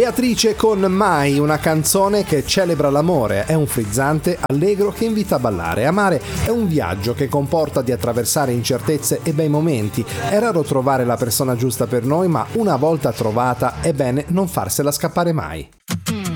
Beatrice con Mai, una canzone che celebra l'amore, è un frizzante allegro che invita a ballare. Amare è un viaggio che comporta di attraversare incertezze e bei momenti. È raro trovare la persona giusta per noi, ma una volta trovata è bene non farsela scappare mai.